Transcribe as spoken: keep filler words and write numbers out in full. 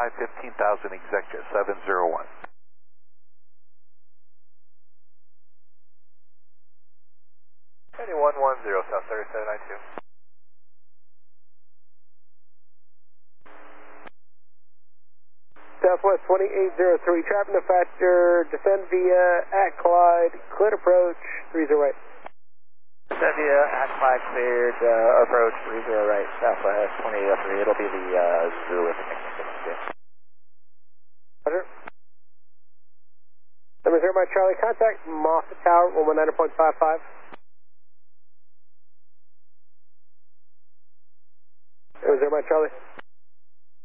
five, fifteen thousand executive, seven zero one. one one zero, South thirty-seven ninety-two. Southwest twenty-eight oh three, traffic no factor, descend via at Clyde, cleared approach, three zero right. Descend via at Clyde, cleared uh, approach, three zero right, Southwest twenty-eight oh three. It'll be the uh, zoo with the technical. Roger. Number zero by Charlie, contact Moffett Tower, one one nine point five five. Number zero by Charlie.